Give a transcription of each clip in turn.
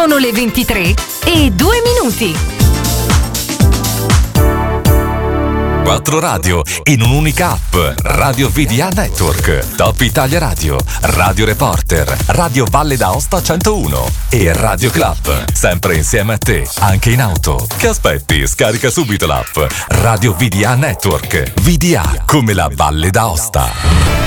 Sono le 23:02. 4 radio in un'unica app. Radio VDA Network, Top Italia Radio, Radio Reporter, Radio Valle d'Aosta 101 e Radio Club. Sempre insieme a te, anche in auto. Che aspetti? Scarica subito l'app. Radio VDA Network. VDA come la Valle d'Aosta.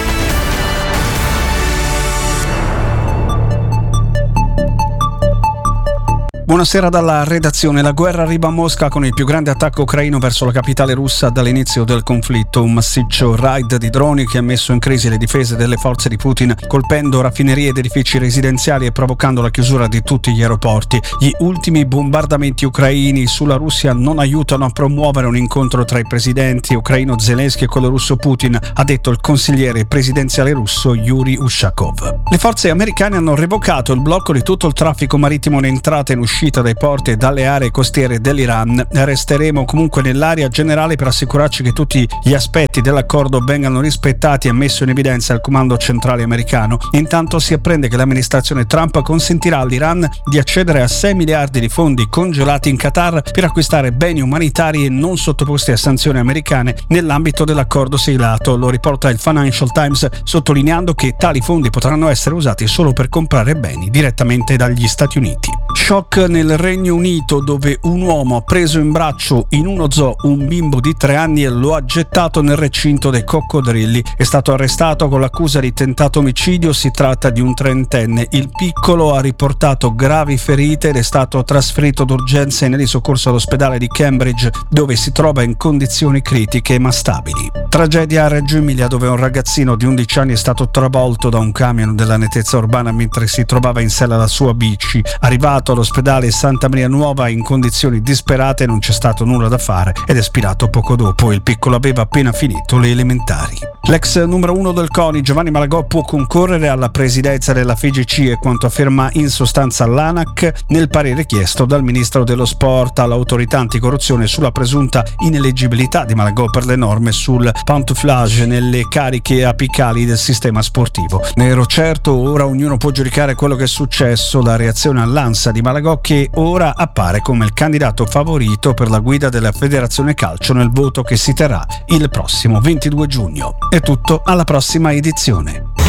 Buonasera dalla redazione. La guerra arriva a Mosca con il più grande attacco ucraino verso la capitale russa dall'inizio del conflitto. Un massiccio raid di droni che ha messo in crisi le difese delle forze di Putin, colpendo raffinerie ed edifici residenziali e provocando la chiusura di tutti gli aeroporti. Gli ultimi bombardamenti ucraini sulla Russia non aiutano a promuovere un incontro tra il presidente ucraino Zelensky e quello russo Putin, ha detto il consigliere presidenziale russo Yuri Ushakov. Le forze americane hanno revocato il blocco di tutto il traffico marittimo in entrata e in uscita dai porti e dalle aree costiere dell'Iran. Resteremo comunque nell'area generale per assicurarci che tutti gli aspetti dell'accordo vengano rispettati, ha messo in evidenza il comando centrale americano. Intanto si apprende che l'amministrazione Trump consentirà all'Iran di accedere a 6 miliardi di fondi congelati in Qatar per acquistare beni umanitari e non sottoposti a sanzioni americane nell'ambito dell'accordo siglato. Lo riporta il Financial Times, sottolineando che tali fondi potranno essere usati solo per comprare beni direttamente dagli Stati Uniti. Shock nel Regno Unito, dove un uomo ha preso in braccio in uno zoo un bimbo di 3 anni e lo ha gettato nel recinto dei coccodrilli. È stato arrestato con l'accusa di tentato omicidio. Si tratta di un 30enne. Il piccolo ha riportato gravi ferite ed è stato trasferito d'urgenza in soccorso all'ospedale di Cambridge, dove si trova in condizioni critiche ma stabili. Tragedia a Reggio Emilia, dove un ragazzino di 11 anni è stato travolto da un camion della nettezza urbana mentre si trovava in sella alla sua bici. Arrivato all'ospedale Santa Maria Nuova in condizioni disperate, non c'è stato nulla da fare ed è spirato poco dopo. Il piccolo aveva appena finito le elementari. L'ex numero 1 del CONI, Giovanni Malagò, può concorrere alla presidenza della FIGC, è quanto afferma in sostanza l'ANAC nel parere chiesto dal ministro dello sport all'autorità anticorruzione sulla presunta ineleggibilità di Malagò per le norme sul pantouflage nelle cariche apicali del sistema sportivo. Ne ero certo, ora ognuno può giudicare quello che è successo. La reazione all'ansa di Malagò, che ora appare come il candidato favorito per la guida della Federazione Calcio nel voto che si terrà il prossimo 22 giugno. È tutto, alla prossima edizione.